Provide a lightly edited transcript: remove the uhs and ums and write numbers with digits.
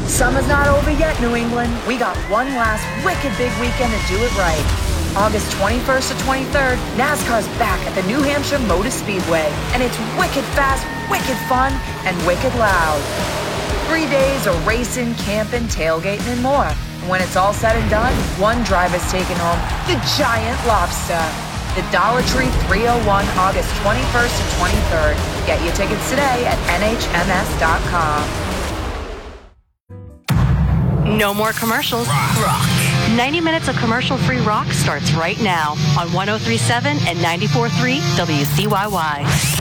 Summer's not over yet, New England. We got one last wicked big weekend to do it right. August 21st to 23rd, NASCAR's back at the New Hampshire Motor Speedway, and it's wicked fast, wicked fun, and wicked loud. 3 days of racing, camping, tailgating, and more. And when it's all said and done, one driver's taking home the Giant Lobster. The Dollar Tree 301, August 21st to 23rd. Get your tickets today at nhms.com. No more commercials. Rock. 90 minutes of commercial-free rock starts right now on 103.7 and 94.3 WCYY.